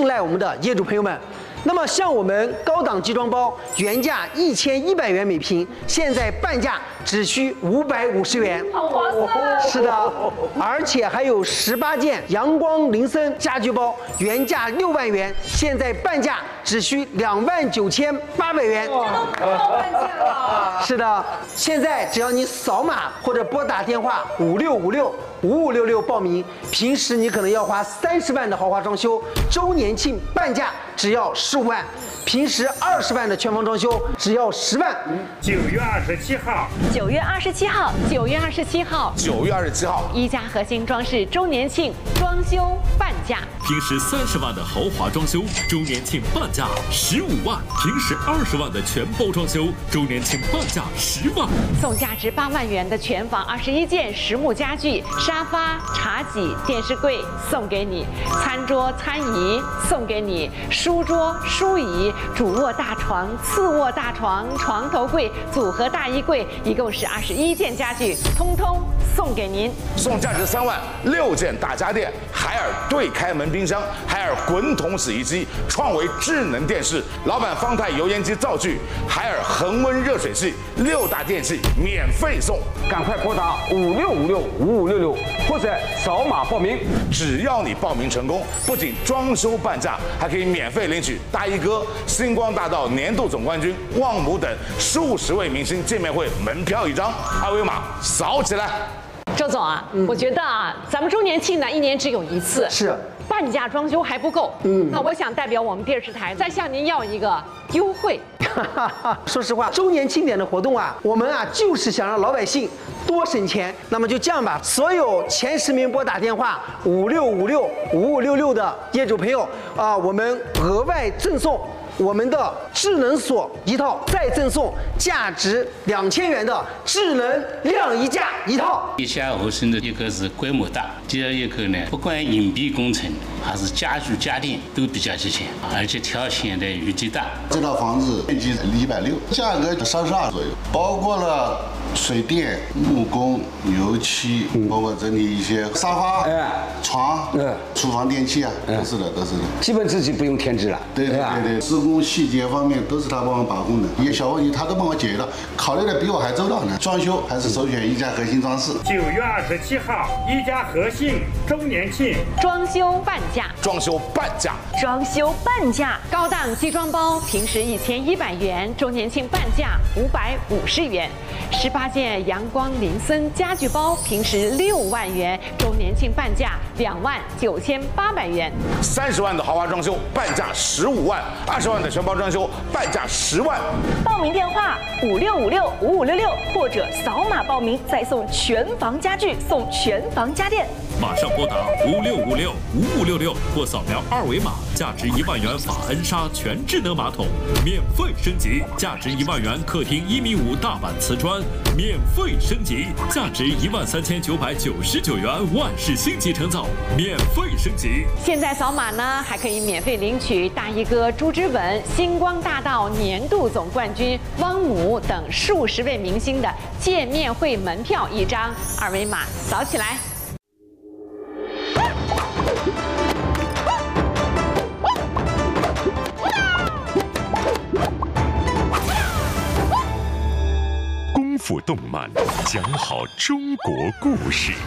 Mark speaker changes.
Speaker 1: 信赖我们的业主朋友们。那么像我们高档集装包，原价1100元每平，现在半价只需550元。
Speaker 2: 好划算！
Speaker 1: 是的，而且还有18件阳光林森家居包，原价6万元，现在半价只需29800元。
Speaker 2: 这都不到半价了。
Speaker 1: 是的，现在只要你扫码或者拨打电话56565566报名，平时你可能要花30万的豪华装修，周年庆半价只要15万，平时20万的全房装修只要10万。
Speaker 3: 9月27号
Speaker 2: 9月27号，9月27号
Speaker 4: ，9月27号，
Speaker 2: 一家核心装饰周年庆装修半价，
Speaker 5: 平时30万的豪华装修，周年庆半价15万；平时20万的全包装修，周年庆半价10万。
Speaker 2: 送价值8万元的全房21件实木家具、沙发、茶几、电视柜送给你，餐桌、餐椅送给你，书桌、书椅、主卧大床、次卧大床、床头柜、组合大衣柜，一共是21件家具，通通送给您。
Speaker 4: 送价值3万6件大家电，海尔对开门冰箱，海尔滚筒洗衣机，创维智能电视，老板方太油烟机灶具，海尔恒温热水器，6大电器免费送。
Speaker 6: 赶快拨打56565566或者扫码报名。
Speaker 4: 只要你报名成功，不仅装修半价，还可以免费领取大衣哥、星光大道年度总冠军旺姆等数十位明星见面会门票1张，二维码扫起来。
Speaker 2: 周总啊，我觉得啊，咱们周年庆呢，1年只有1次，
Speaker 1: 是
Speaker 2: 半价装修还不够。那我想代表我们电视台再向您要一个优惠。
Speaker 1: 说实话，周年庆典的活动啊，我们啊就是想让老百姓多省钱。那么就这样吧，所有前10名拨打电话56565566的业主朋友啊，我们额外赠送我们的智能锁1套，再赠送价值2000元的智能晾衣架1套。
Speaker 7: 一家合生的一个是规模大，第二一个呢，不管隐蔽工程还是家具家电都比较齐全，而且条线的余地大。
Speaker 8: 这套房子面积160，价格32左右，包括了水电、木工、油漆，包括整理一些沙发、床、厨房电器啊，都是的。
Speaker 6: 基本自己不用添置了。
Speaker 8: 对，施工细节方面都是他帮我把控的，一些小问题他都帮我解决了，考虑的比我还周到呢。装修还是首选一家核心装饰。
Speaker 3: 9月27号，一家核心周年庆
Speaker 2: 装修半价，
Speaker 4: 装修半价，
Speaker 2: 装修半价，高档集装包平时1100元，周年庆半价550元。18件阳光林森家具包，平时6万元，周年庆半价29800元。
Speaker 4: 30万的豪华装修半价15万，20万的全包装修半价10万。
Speaker 9: 报名电话56565566或者扫码报名，再送全房家具，送全房家电。
Speaker 5: 马上拨打56565566或扫描2维码，价值1万元法恩莎全智能马桶免费升级，价值1万元客厅1.5米大板瓷砖免费升级，价值13999元万氏星级成藻免费升级。
Speaker 2: 现在扫码呢，还可以免费领取大衣哥朱之文、星光大道年度总冠军汪姆等数十位明星的见面会门票1张，二维码扫起来。
Speaker 10: 功夫动漫讲好中国故事。